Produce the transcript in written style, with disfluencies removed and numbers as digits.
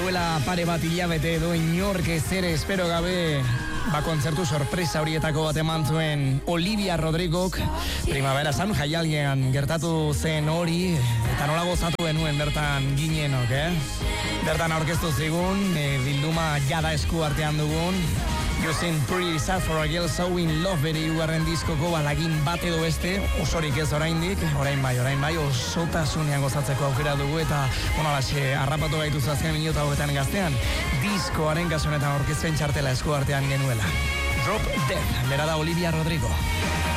duela pare bat hilabete edo inork ezer espero gabe kontzertu sorpresa horietako bat eman zuen Olivia Rodrigok Primavera Sound jaialdian gertatu zen hori eta nola gozatu genuen bertan ginenok, Bertan aurkeztu zigun, bilduma jada esku artean dugun You Seem Pretty Sad for a Girl So In Love bere hirugarren diskoko balagin bat edo beste, osorik ez oraindik, orain bai, osotasunean gozatzeko aukera dugu eta alaxe harrapatu gaituzu azken minutu hauetan gaztean, diskoaren kasunetan aurkezpen txartela esku artean genuela. Drop Dead, bera da Olivia Rodrigo.